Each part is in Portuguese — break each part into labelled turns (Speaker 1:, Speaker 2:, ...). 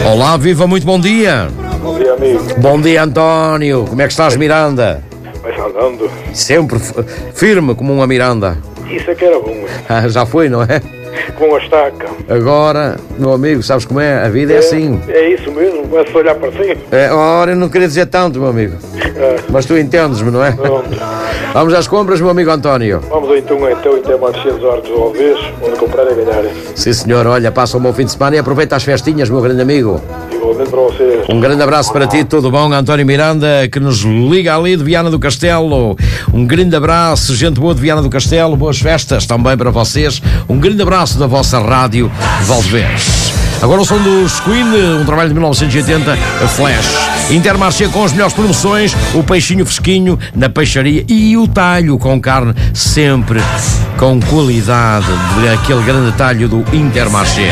Speaker 1: Olá, viva, muito bom dia.
Speaker 2: Bom dia, amigo.
Speaker 1: Bom dia, António. Como é que estás, Miranda?
Speaker 2: Vais andando.
Speaker 1: Sempre firme como uma Miranda.
Speaker 2: Isso é que era bom.
Speaker 1: Já foi, não é?
Speaker 2: Com a estaca.
Speaker 1: Agora, meu amigo, sabes como é? A vida é assim.
Speaker 2: É isso mesmo, começa a olhar para cima.
Speaker 1: Ora, eu não queria dizer tanto, meu amigo. Mas tu entendes-me, não é?
Speaker 2: Pronto.
Speaker 1: Vamos às compras, meu amigo António.
Speaker 2: Vamos então Intermarché dos Hortos do Alves, onde comprar e ganhar.
Speaker 1: Sim, senhor. Olha, passa um bom fim de semana e aproveita as festinhas, meu grande amigo.
Speaker 2: Igualmente para vocês.
Speaker 1: Um grande abraço para ti, tudo bom? António Miranda, que nos liga ali de Viana do Castelo. Um grande abraço, gente boa de Viana do Castelo. Boas festas também para vocês. Um grande abraço da vossa rádio Valdevez. Agora o som dos Queen, um trabalho de 1980, a Flash. Intermarché com as melhores promoções, o peixinho fresquinho na peixaria e o talho com carne sempre com qualidade, aquele grande talho do Intermarché.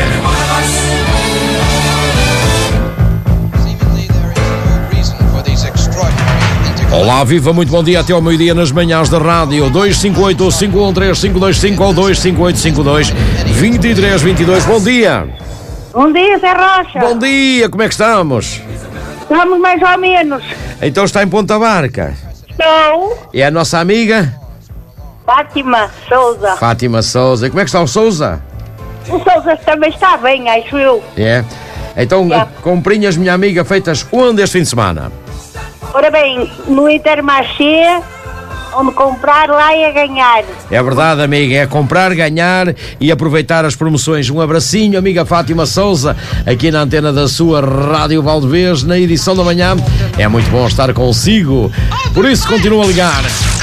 Speaker 1: Olá, viva, muito bom dia, até ao meio-dia nas manhãs da rádio. 258-513-525 ou 258-52-23-22. Bom dia.
Speaker 3: Bom dia, Zé Rocha.
Speaker 1: Bom dia, como é que estamos?
Speaker 3: Estamos mais ou menos.
Speaker 1: Então está em Ponta Barca.
Speaker 3: Estou.
Speaker 1: É a nossa amiga?
Speaker 3: Fátima Souza.
Speaker 1: Fátima Souza. Como é que está o Souza?
Speaker 3: O Souza também está bem, acho eu.
Speaker 1: É. Então, comprinhas, minha amiga, feitas onde este fim de semana?
Speaker 3: Ora bem, no Intermarché, onde comprar, lá é ganhar.
Speaker 1: É verdade, amiga, é comprar, ganhar e aproveitar as promoções. Um abracinho, amiga Fátima Souza, aqui na antena da sua Rádio Valdevez, na edição da manhã. É muito bom estar consigo, por isso continua a ligar.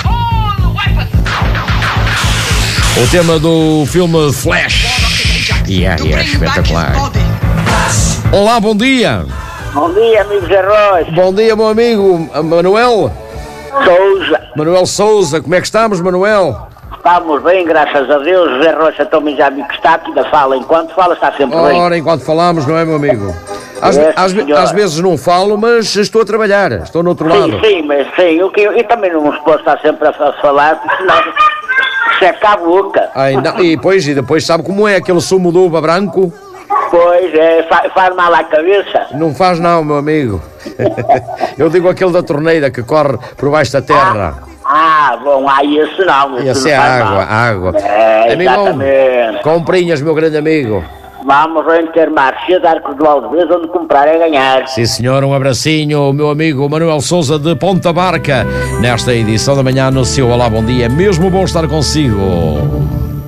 Speaker 1: O tema do filme Flash. Espetacular. Olá, bom dia.
Speaker 3: Bom dia, amigo Zé Rocha.
Speaker 1: Bom dia, meu amigo Manuel
Speaker 3: Souza.
Speaker 1: Manuel Souza. Como é que estamos, Manuel?
Speaker 3: Estamos bem, graças a Deus. Zé Rocha também já me está aqui da fala. Enquanto fala, está sempre bem.
Speaker 1: Ora, enquanto falamos, não é, meu amigo? Às vezes não falo, mas estou a trabalhar. Estou no outro lado.
Speaker 3: Sim, mas sim. Eu também não me posso estar sempre a falar, porque senão seca a boca.
Speaker 1: E depois sabe como é aquele sumo de uva branco?
Speaker 3: Pois, faz mal à cabeça.
Speaker 1: Não faz não, meu amigo. Eu digo aquele da torneira que corre por baixo da terra.
Speaker 3: Bom, esse não.
Speaker 1: Esse é água.
Speaker 3: Exatamente.
Speaker 1: Comprinhas, meu grande amigo.
Speaker 3: Vamos ao Intermarché de Arcos do Alves, onde comprar é ganhar.
Speaker 1: Sim, senhor, um abracinho, meu amigo Manuel Souza de Ponta Barca, nesta edição da manhã no seu Olá, bom dia. Mesmo bom estar consigo.